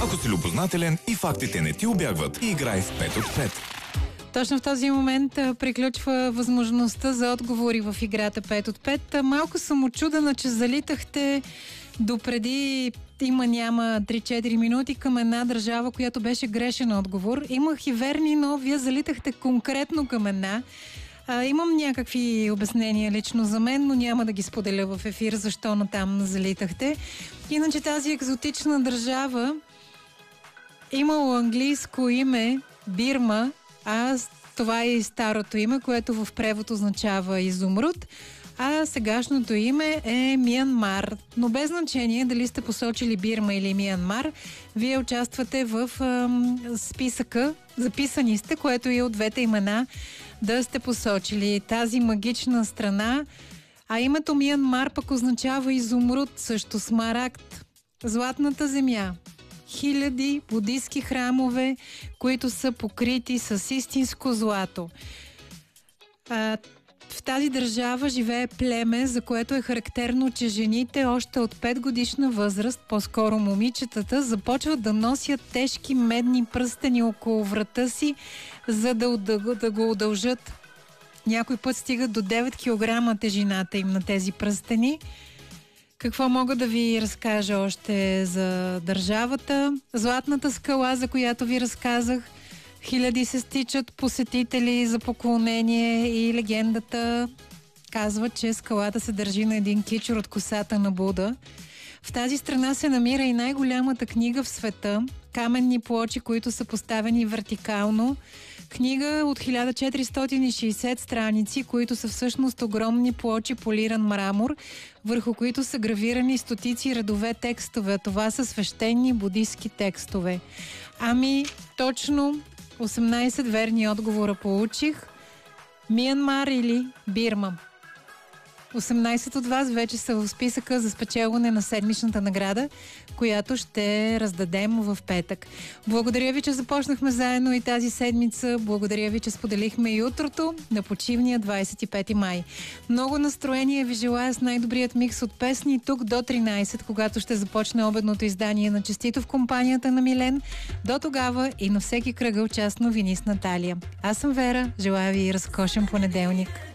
Ако си любознателен и фактите не ти убягват, играй в 5 от 5. Точно в този момент приключва възможността за отговори в играта 5 от 5. Малко съм очудена, че залитахте допреди има 3-4 минути към една държава, която беше грешен отговор. Имах и верни, но вие залитахте конкретно към една. Имам някакви обяснения лично за мен, но няма да ги споделя в ефир, защо натам залитахте. Иначе тази екзотична държава имало английско име Бирма, това е и старото име, което в превод означава изумруд, а сегашното име е Миянмар. Но без значение дали сте посочили Бирма или Миянмар, вие участвате в списъка, записани сте, което и от двете имена да сте посочили тази магична страна, а името Миянмар пък означава изумруд, също смарагд, златната земя. Хиляди будистки храмове, които са покрити с истинско злато. В тази държава живее племе, за което е характерно, че жените още от 5 годишна възраст, по-скоро момичетата, започват да носят тежки медни пръстени около врата си, за да го удължат. Някой път стигат до 9 кг тежината им на тези пръстени. Какво мога да ви разкажа още за държавата? Златната скала, за която ви разказах. Хиляди се стичат посетители за поклонение и легендата казва, че скалата се държи на един кичур от косата на Буда. В тази страна се намира и най-голямата книга в света. Каменни плочи, които са поставени вертикално. Книга от 1460 страници, които са всъщност огромни плочи полиран мрамор, върху които са гравирани стотици редове текстове. Това са свещени будистки текстове. Точно 18 верни отговора получих. Миянмар или Бирма? 18 от вас вече са в списъка за спечелване на седмичната награда, която ще раздадем в петък. Благодаря ви, че започнахме заедно и тази седмица. Благодаря ви, че споделихме и утрото на почивния 25 май. Много настроение ви желая с най-добрият микс от песни тук до 13, когато ще започне обедното издание на Честито в компанията на Милен. До тогава и на всеки кръгъл част новини с Наталия. Аз съм Вера, желая ви разкошен понеделник.